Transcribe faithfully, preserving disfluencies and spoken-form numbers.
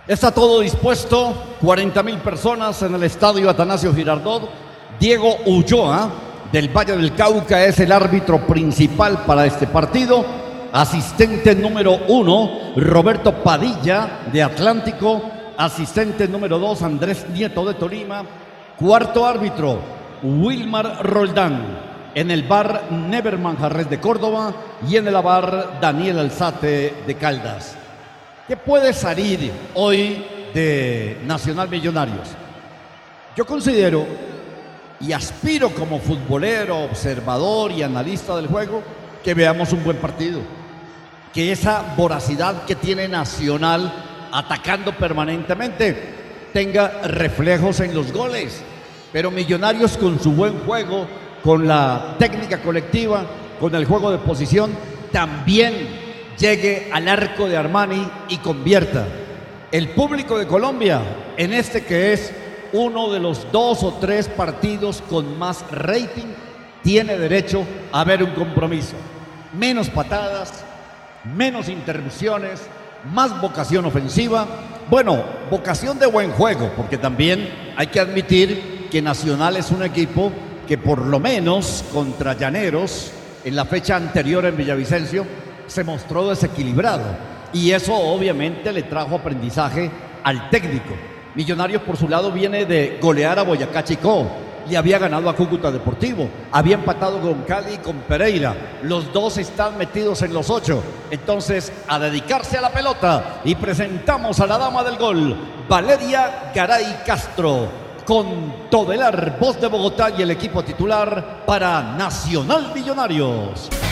Está todo dispuesto, cuarenta mil personas en el estadio Atanasio Girardot. Diego Ulloa, del Valle del Cauca, es el árbitro principal para este partido. Asistente número uno, Roberto Padilla, de Atlántico. Asistente número dos, Andrés Nieto, de Tolima. Cuarto árbitro, Wilmar Roldán. En el bar Never Manjarres, de Córdoba. Y en el bar Daniel Alzate, de Caldas. ¿Qué puede salir hoy de Nacional Millonarios? Yo considero y aspiro, como futbolero, observador y analista del juego, que veamos un buen partido. Que esa voracidad que tiene Nacional atacando permanentemente tenga reflejos en los goles. Pero Millonarios, con su buen juego, con la técnica colectiva, con el juego de posición, también llegue al arco de Armani y convierta. El público de Colombia, en este que es uno de los dos o tres partidos con más rating, tiene derecho a ver un compromiso. Menos patadas, menos interrupciones, más vocación ofensiva. Bueno, vocación de buen juego, porque también hay que admitir que Nacional es un equipo que, por lo menos contra Llaneros, en la fecha anterior en Villavicencio, se mostró desequilibrado, y eso obviamente le trajo aprendizaje al técnico. Millonarios, por su lado, viene de golear a Boyacá Chicó, le había ganado a Cúcuta Deportivo, había empatado con Cali y con Pereira. Los dos están metidos en los ocho. Entonces, a dedicarse a la pelota, y presentamos a la dama del gol, Valeria Garay Castro, con Todelar, voz de Bogotá, y el equipo titular para Nacional Millonarios.